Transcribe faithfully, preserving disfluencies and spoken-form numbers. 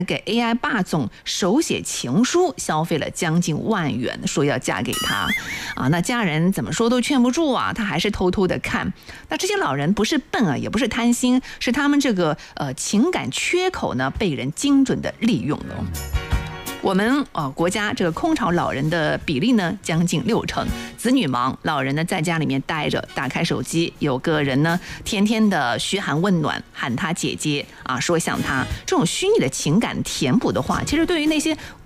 给 A I 霸总手写情书，消费了将近万元，说要嫁给他啊。那家人怎么说都劝不住啊，他还是偷偷的看。那这些老人不是笨啊，也不是贪心，是他们这个呃情感缺口呢被人精准的利用了。我们啊、呃、国家这个空巢老人的比例呢将近六成，子女忙，老人呢在家里面待着，打开手机，有个人呢天天的嘘寒问暖，喊他姐姐啊，说想他，这种虚拟的情感填补的话，其实对于那些